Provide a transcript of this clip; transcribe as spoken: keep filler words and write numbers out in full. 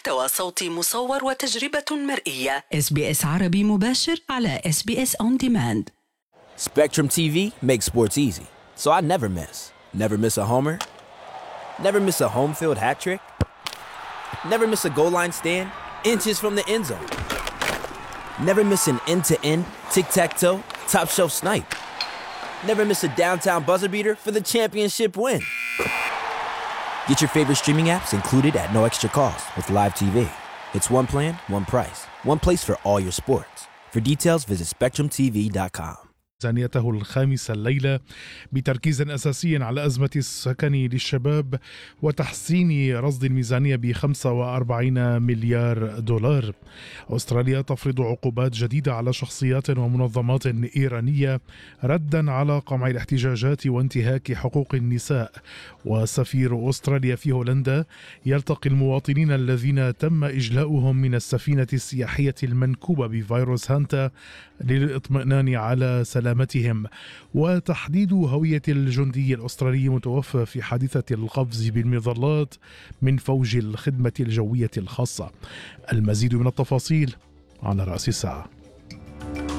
محتوى صوتي مصور وتجربة مرئية. إس بي إس عربي مباشر على إس بي إس On Demand. Spectrum تي في makes sports easy, so I never miss. Never miss a homer. Never miss a home field hat trick. Never miss a goal line stand, inches from the end zone. Never miss an end-to-end, tic-tac-toe, top-shelf snipe. Never miss a downtown buzzer beater for the championship win. Get your favorite streaming apps included at no extra cost with Live T V. It's one plan, one price, one place for all your sports. For details, visit spectrum t v dot com. ميزانيته الخامسة الليلة بتركيز أساسي على أزمة السكن للشباب وتحسين رصد الميزانية ب خمسة وأربعين مليار دولار. أستراليا تفرض عقوبات جديدة على شخصيات ومنظمات إيرانية ردا على قمع الاحتجاجات وانتهاك حقوق النساء. وسفير أستراليا في هولندا يلتقي المواطنين الذين تم إجلاؤهم من السفينة السياحية المنكوبة بفيروس هانتا للإطمئنان على سلامتهم وتحديد هوية الجندي الأسترالي المتوفى في حادثة القفز بالمظلات من فوج الخدمة الجوية الخاصة. المزيد من التفاصيل على رأس الساعة.